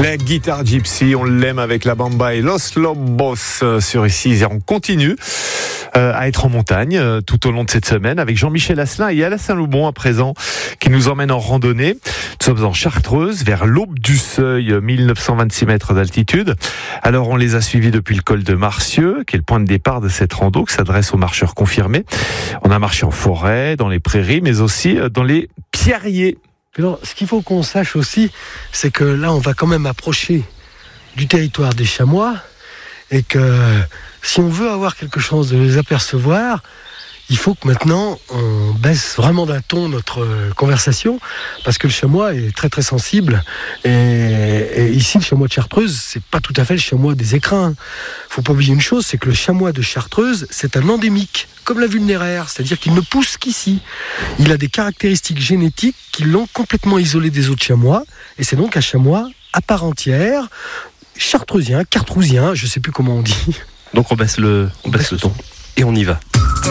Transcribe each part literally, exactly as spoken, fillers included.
La guitare gypsy, on l'aime avec la bamba et Los Lobos sur ici. Et on continue euh, à être en montagne euh, tout au long de cette semaine avec Jean-Michel Asselin et Alain Saint-Loubon à présent qui nous emmène en randonnée. Nous sommes en Chartreuse vers l'Aube du Seuil, mille neuf cent vingt-six mètres d'altitude. Alors on les a suivis depuis le col de Marcieux, qui est le point de départ de cette rando qui s'adresse aux marcheurs confirmés. On a marché en forêt, dans les prairies, mais aussi dans les pierriers. Alors, ce qu'il faut qu'on sache aussi, c'est que là, on va quand même approcher du territoire des chamois et que si on veut avoir quelque chose de les apercevoir, il faut que maintenant on baisse vraiment d'un ton notre conversation parce que le chamois est très très sensible et, et ici le chamois de Chartreuse c'est pas tout à fait le chamois des écrins. Faut pas oublier une chose, c'est que le chamois de Chartreuse c'est un endémique comme la vulnéraire, c'est-à-dire qu'il ne pousse qu'ici. Il a des caractéristiques génétiques qui l'ont complètement isolé des autres chamois et c'est donc un chamois à part entière, chartreusien, cartrousien, je sais plus comment on dit. Donc on baisse le, on baisse le ton et on y va.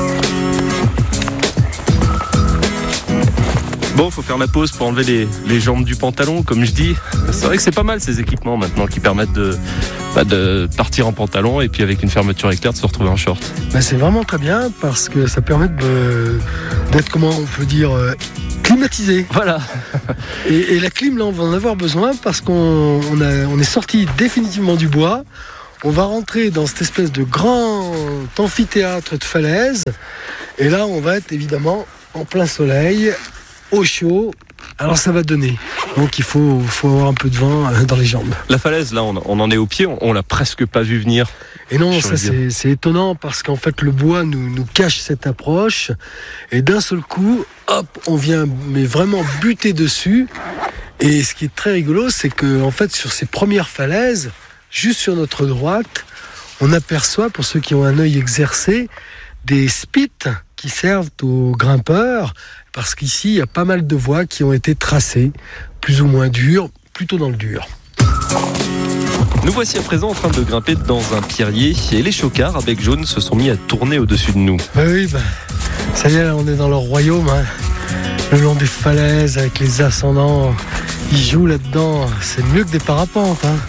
Bon, faut faire la pause pour enlever les, les jambes du pantalon, comme je dis. C'est vrai que c'est pas mal ces équipements maintenant qui permettent de, bah, de partir en pantalon et puis avec une fermeture éclair de se retrouver en short. Ben c'est vraiment très bien parce que ça permet de, d'être, comment on peut dire, euh, climatisé. Voilà. et, et la clim, là, on va en avoir besoin parce qu'on on a, on est sorti définitivement du bois. On va rentrer dans cette espèce de grand amphithéâtre de falaises. Et là, on va être évidemment en plein soleil, au chaud. Alors ça va donner. Donc il faut, faut avoir un peu de vent dans les jambes. La falaise, là, on, on en est au pied. On, on l'a presque pas vu venir. Et non, ça c'est, c'est étonnant parce qu'en fait le bois nous, nous cache cette approche. Et d'un seul coup, hop, on vient mais vraiment buter dessus. Et ce qui est très rigolo, c'est que en fait sur ces premières falaises, juste sur notre droite, on aperçoit, pour ceux qui ont un œil exercé, des spits qui servent aux grimpeurs, parce qu'ici, il y a pas mal de voies qui ont été tracées, plus ou moins dures, plutôt dans le dur. Nous voici à présent en train de grimper dans un pierrier et les chocards à bec jaune se sont mis à tourner au-dessus de nous. Bah oui, bah, ça y est, là, on est dans leur royaume, hein. Le long des falaises, avec les ascendants, ils jouent là-dedans, c'est mieux que des parapentes, hein.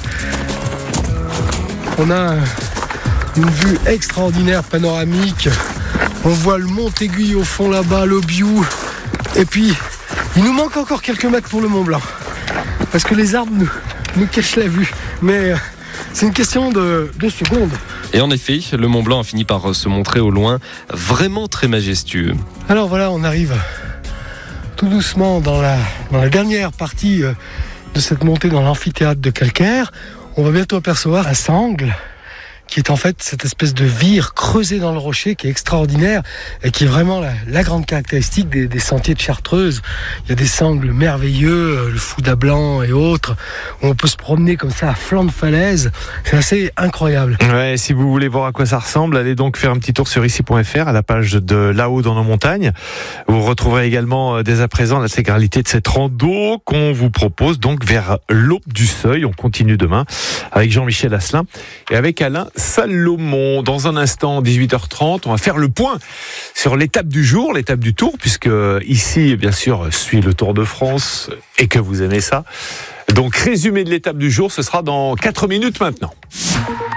On a une vue extraordinaire, panoramique. On voit le Mont-Aiguille au fond là-bas, l'Aubiou. Et puis, il nous manque encore quelques mètres pour le Mont Blanc. Parce que les arbres nous, nous cachent la vue. Mais c'est une question de, de secondes. Et en effet, le Mont Blanc a fini par se montrer au loin vraiment très majestueux. Alors voilà, on arrive tout doucement dans la, dans la dernière partie de cette montée dans l'amphithéâtre de calcaire. On va bientôt apercevoir un sangle qui est en fait cette espèce de vire creusée dans le rocher qui est extraordinaire et qui est vraiment la, la grande caractéristique des, des sentiers de Chartreuse. Il y a des sangles merveilleux, le Fouda Blanc et autres, où on peut se promener comme ça à flanc de falaise. C'est assez incroyable. Ouais, si vous voulez voir à quoi ça ressemble, allez donc faire un petit tour sur ici point f r à la page de Là-haut dans nos montagnes. Vous retrouverez également dès à présent l'intégralité de cette rando qu'on vous propose donc vers l'Aube du Seuil. On continue demain avec Jean-Michel Asselin et avec Alain Salomon. Dans un instant, dix-huit heures trente, on va faire le point sur l'étape du jour, l'étape du Tour, puisque ici, bien sûr, suit le Tour de France et que vous aimez ça. Donc, résumé de l'étape du jour, ce sera dans quatre minutes maintenant.